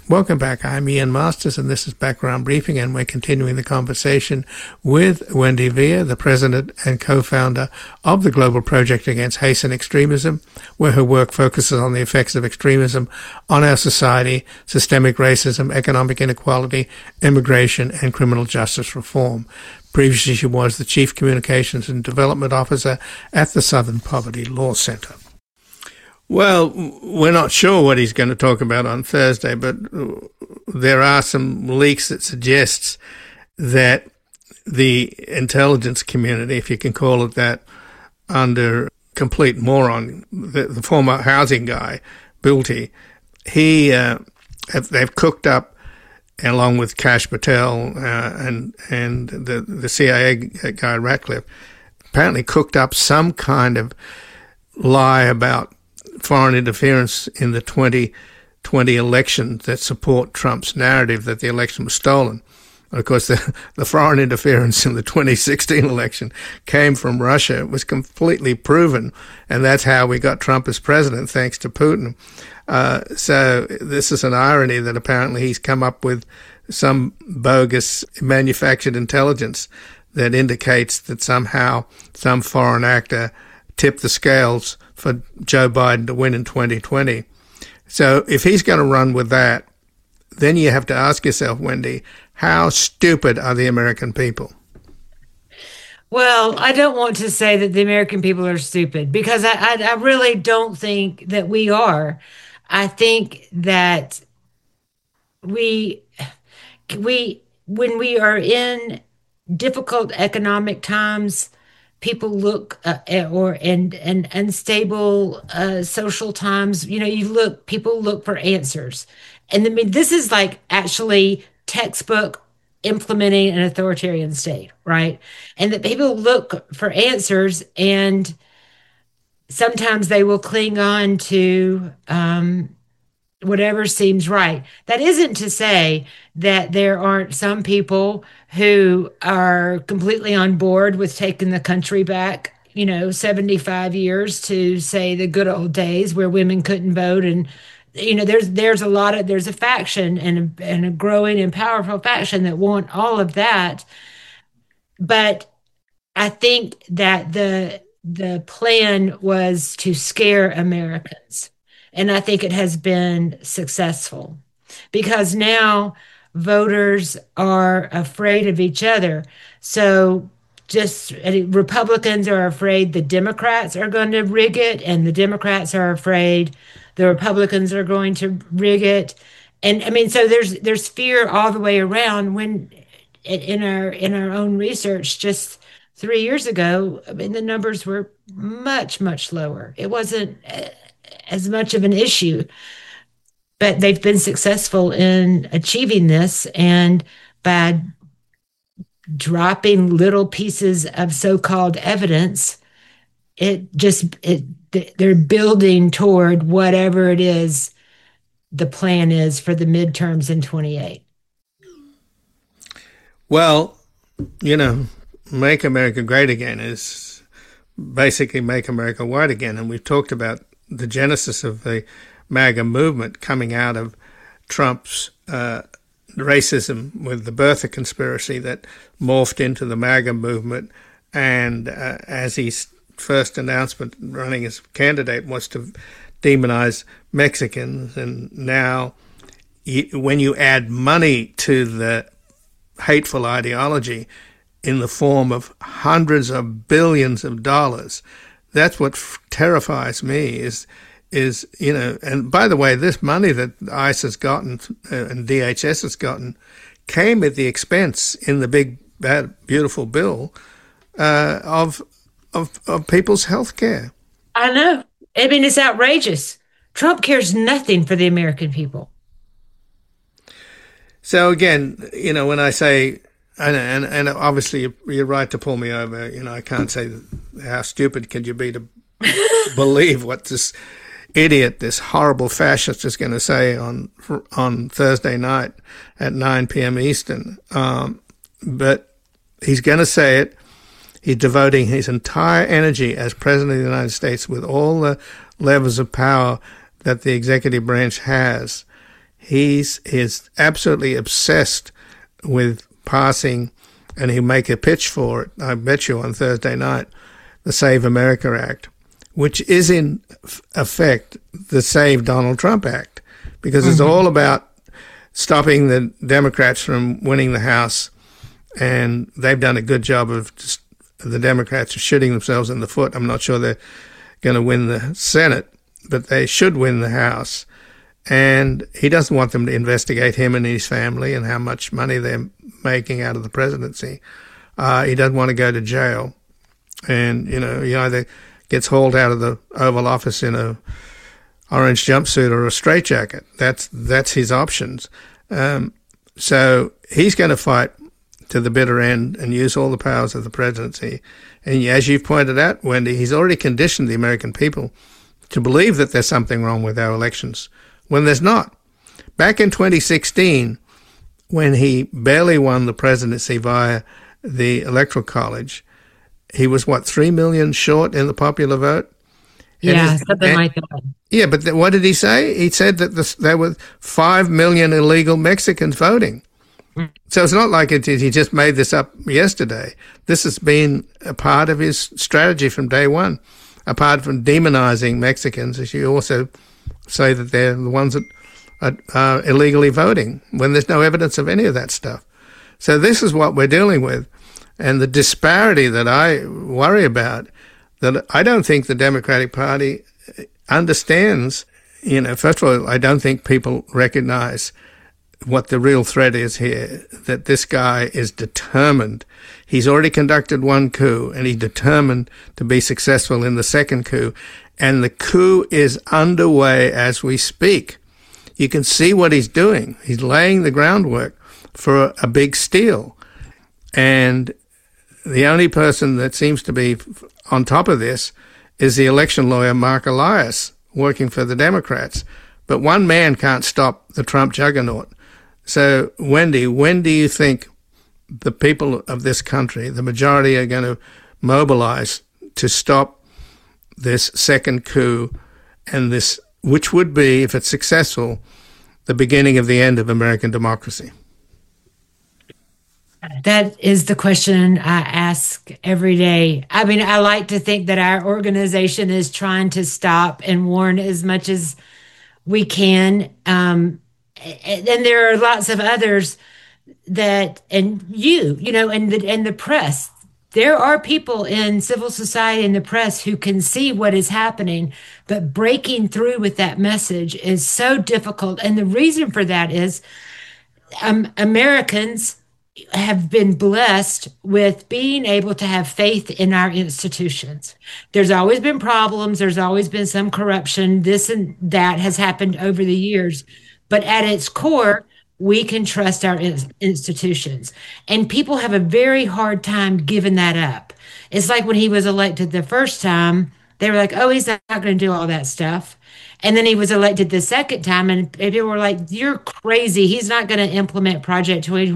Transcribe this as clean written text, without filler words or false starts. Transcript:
Welcome back. I'm Ian Masters, and this is Background Briefing, and we're continuing the conversation with Wendy Via, the president and co-founder of the Global Project Against Hate and Extremism, where her work focuses on the effects of extremism on our society, systemic racism, economic inequality, immigration, and criminal justice reform. Previously, she was the Chief Communications and Development Officer at the Southern Poverty Law Center. Well, we're not sure what he's going to talk about on Thursday, but there are some leaks that suggests that the intelligence community, if you can call it that, under complete moron, the former housing guy, Bulty, they've cooked up, along with Kash Patel and the CIA guy Ratcliffe, apparently cooked up some kind of lie about foreign interference in the 2020 election that support Trump's narrative that the election was stolen. And of course, the foreign interference in the 2016 election came from Russia. It was completely proven, and that's how we got Trump as president, thanks to Putin. So this is an irony that apparently he's come up with some bogus manufactured intelligence that indicates that somehow some foreign actor tipped the scales for Joe Biden to win in 2020. So if he's going to run with that, then you have to ask yourself, Wendy, how stupid are the American people? Well, I don't want to say that the American people are stupid, because I really don't think that we are. I think that we when we are in difficult economic times, people look and unstable social times. People look for answers, and I mean this is like actually textbook implementing an authoritarian state, right? And that people look for answers, and sometimes they will cling on to whatever seems right. That isn't to say that there aren't some people who are completely on board with taking the country back, 75 years to, say, the good old days where women couldn't vote. And, there's a faction and a growing and powerful faction that want all of that. But I think that the plan was to scare Americans. And I think it has been successful, because now voters are afraid of each other. So Republicans are afraid the Democrats are going to rig it, and the Democrats are afraid the Republicans are going to rig it. And I mean, so there's fear all the way around. When in our own research just 3 years ago, I mean, the numbers were much, much lower. It wasn't as much of an issue, but they've been successful in achieving this, and by dropping little pieces of so-called evidence, they're building toward whatever it is the plan is for the midterms in 28. Well, Make America Great Again is basically Make America White Again, and we've talked about the genesis of the MAGA movement coming out of Trump's racism with the birther conspiracy that morphed into the MAGA movement. And as his first announcement running as candidate was to demonize Mexicans. And now when you add money to the hateful ideology in the form of hundreds of billions of dollars, that's what terrifies me is, and by the way, this money that ICE has gotten and DHS has gotten came at the expense in the big, bad, beautiful bill of people's health care. I know. I mean, it's outrageous. Trump cares nothing for the American people. So again, when I say, and obviously you're right to pull me over, I can't say how stupid could you be to believe what this idiot, this horrible fascist is going to say on Thursday night at 9 p.m. Eastern. But he's going to say it. He's devoting his entire energy as President of the United States, with all the levels of power that the executive branch has. He's absolutely obsessed with passing, and he'll make a pitch for it, I bet you, on Thursday night, the Save America Act, which is in effect the Save Donald Trump Act, because it's all about stopping the Democrats from winning the House, and they've done a good job of just, the Democrats are shooting themselves in the foot. I'm not sure they're going to win the Senate, but they should win the House. And he doesn't want them to investigate him and his family and how much money they're making out of the presidency. He doesn't want to go to jail. And, he either gets hauled out of the Oval Office in a orange jumpsuit or a straitjacket. That's his options. So he's going to fight to the bitter end and use all the powers of the presidency. And as you've pointed out, Wendy, he's already conditioned the American people to believe that there's something wrong with our elections when there's not. Back in 2016, when he barely won the presidency via the Electoral College, he was, 3 million short in the popular vote? Yeah, something like that. Yeah, but what did he say? He said that there were 5 million illegal Mexicans voting. So it's not like he just made this up yesterday. This has been a part of his strategy from day one. Apart from demonizing Mexicans, as you also say that they're the ones that are illegally voting when there's no evidence of any of that stuff. So this is what we're dealing with. And the disparity that I worry about, that I don't think the Democratic Party understands. First of all, I don't think people recognize what the real threat is here, that this guy is determined. He's already conducted one coup, and he's determined to be successful in the second coup. And the coup is underway as we speak. You can see what he's doing. He's laying the groundwork for a big steal. And the only person that seems to be on top of this is the election lawyer, Mark Elias, working for the Democrats. But one man can't stop the Trump juggernaut. So, Wendy, when do you think the people of this country, the majority, are going to mobilize to stop this second coup and this, which would be, if it's successful, the beginning of the end of American democracy? That is the question I ask every day. I mean, I like to think that our organization is trying to stop and warn as much as we can. And there are lots of others that, and and the press. There are people in civil society and the press who can see what is happening, but breaking through with that message is so difficult. And the reason for that is Americans have been blessed with being able to have faith in our institutions. There's always been problems. There's always been some corruption. This and that has happened over the years. But at its core, we can trust our institutions. And people have a very hard time giving that up. It's like when he was elected the first time, they were like, oh, he's not going to do all that stuff. And then he was elected the second time, and people were like, you're crazy. He's not going to implement Project 2020.